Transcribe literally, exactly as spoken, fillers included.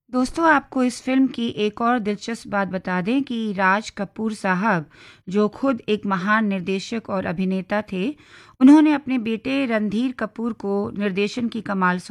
दोस्तों, आपको इस फ़िल्म की एक और दिलचस्प बात बता दें कि राज कपूर साहब, जो खुद एक महान निर्देशक और अभिनेता थे, उन्होंने अपने बेटे रणधीर कपूर को निर्देशन की कमान